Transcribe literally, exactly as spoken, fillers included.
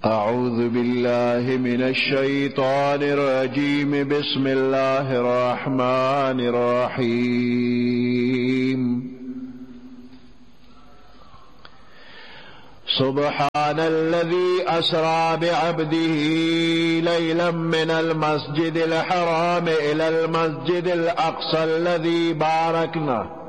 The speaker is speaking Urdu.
أعوذ بالله من الشيطان الرجيم بسم الله الرحمن الرحيم سبحان الذي أسرى بعبده ليلا من المسجد الحرام إلى المسجد الأقصى الذي باركنا